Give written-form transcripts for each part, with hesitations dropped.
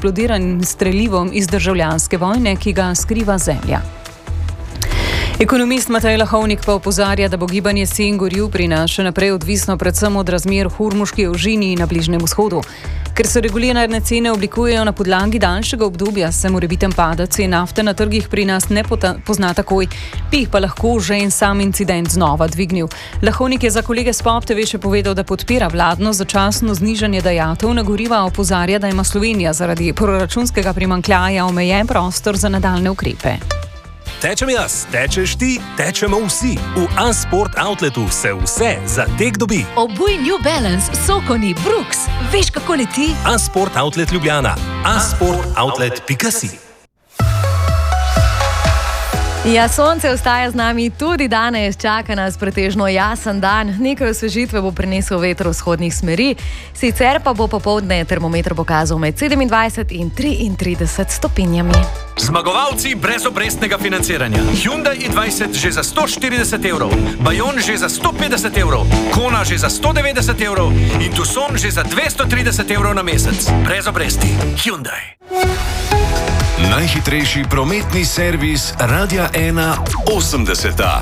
eksplodiranim strelivom iz državljanske vojne, ki ga skriva zemlja. Ekonomist Matej Lahovnik pa opozarja, da bo gibanje cen goriv pri nas še naprej odvisno predvsem od razmer v Hormuški ožini in na Bližnjem vzhodu. Ker se regulirane cene oblikujejo na podlagi daljšega obdobja, se morebiten padec cen nafte na trgih pri nas ne pozna takoj, bi jih pa lahko že en sam incident znova dvignil. Lahovnik je za kolege s Pop TV še povedal, da podpira vladno začasno znižanje dajatev na goriva, opozarja, da ima Slovenija zaradi proračunskega primanjkljaja omejen prostor za nadaljne ukrepe. Tečem jaz, tečeš ti, tečemo vsi. V A-Sport Outletu se vse za tek dobi. Obuj New Balance, Sokoni, Brooks. Veš, kako leti? A-Sport Outlet Ljubljana. asportoutlet.si. Ja, sonce ostaja z nami tudi danes, čaka nas pretežno jasen dan, nekaj osvežitve bo prinesel veter vzhodnih smeri, sicer pa bo popoldne termometer pokazal med 27 in 33 stopinjami. Zmagovalci brezobrestnega financiranja. Hyundai i20 že za 140 evrov, Bayon že za 150 evrov, Kona že za 190 evrov in Tucson že za 230 evrov na mesec. Brez obresti. Hyundai. Najhitrejši prometni servis Radia 1 80.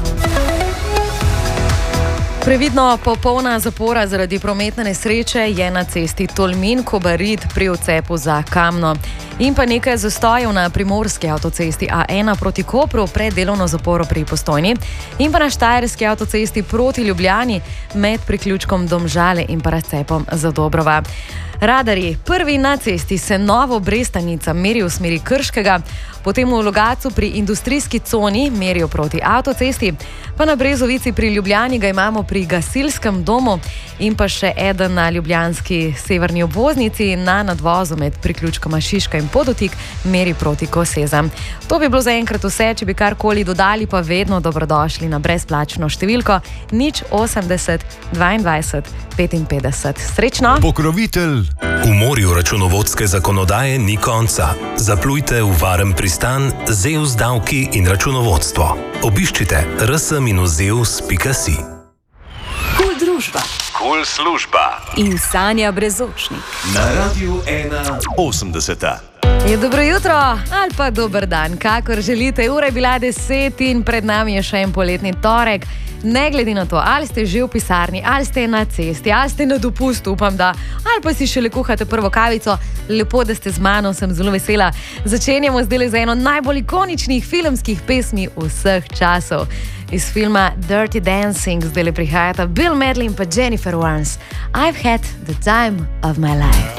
Previdno popolna zapora zaradi prometne nesreče je na cesti Tolmin-Kobarid pri odcepu za Kamno. In pa nekaj zastojev na primorski avtocesti A1 proti Kopru pred delovno zaporo pri Postojni in pa na štajerski avtocesti proti Ljubljani med priključkom Domžale in pa razcepom za Dobrova. Radarji, prvi na cesti se Novo Brestanica meri v smeri Krškega, potem v Logatcu pri industrijski coni merijo proti avtocesti, pa na Brezovici pri Ljubljani ga imamo pri gasilskem domu in pa še eden na ljubljanski severni obvoznici na nadvozu med priključkoma Šiška in Podotik meri proti Kosezam. To bi bilo zaenkrat vse, če bi karkoli dodali, pa vedno dobrodošli na brezplačno številko 080 22 55. Srečno! Pokrovitelj. V morju računovodske zakonodaje ni konca. Zaplujte v varen pristan Zeus davki in računovodstvo. Obiščite rs-zeus.si. Kul družba. Kul služba. In Sanja Brezočnik. Na Radiu 1 80. Je dobro jutro ali pa dober dan, kakor želite. Ura je bila 10 in pred nami je še en poletni torek. Ne glede na to, ali ste že v pisarni, ali ste na cesti, ali ste na dopustu, upam da, ali pa si šele kuhate prvo kavico, lepo, da ste z mano, sem zelo vesela. Začenjamo zdaj za eno najbolj ikoničnih filmskih pesmi vseh časov. Iz filma Dirty Dancing zdaj prihajata Bill Medley in pa Jennifer Warnes. I've had the time of my life.